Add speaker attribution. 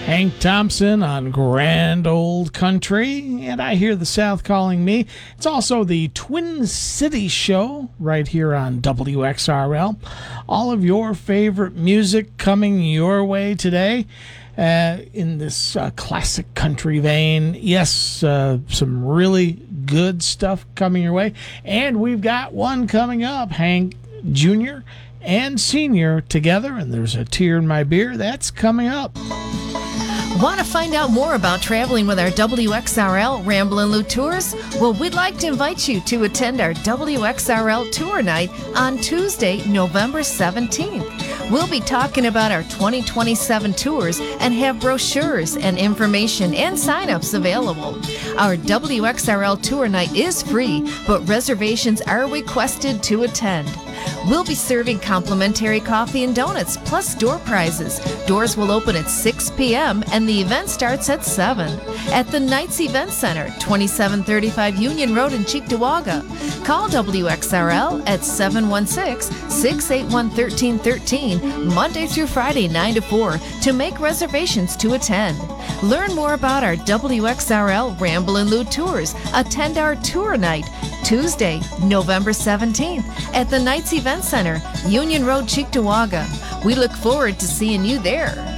Speaker 1: Hank Thompson on Grand Old Country, and I Hear the South Calling Me. It's also the Twin Cities Show right here on WXRL. All of your favorite music coming your way today in this classic country vein. Yes, some really good stuff coming your way. And we've got one coming up, Hank Jr. and Senior together, and there's a tear in my beer. That's coming up.
Speaker 2: Want to find out more about traveling with our WXRL Ramblin' Lou Tours? Well, we'd like to invite you to attend our WXRL Tour Night on Tuesday, November 17th. We'll be talking about our 2027 tours and have brochures and information and sign-ups available. Our WXRL Tour Night is free, but reservations are requested to attend. We'll be serving complimentary coffee and donuts, plus door prizes. Doors will open at 6 p.m. and the event starts at 7 at the Knights Event Center, 2735 Union Road in Cheektowaga. Call WXRL at 716-681-1313, Monday through Friday, 9 to 4, to make reservations to attend. Learn more about our WXRL Ramblin' Lou Tours. Attend our tour night Tuesday, November 17th at the Knights Event Center, Union Road, Cheektowaga. We look forward to seeing you there.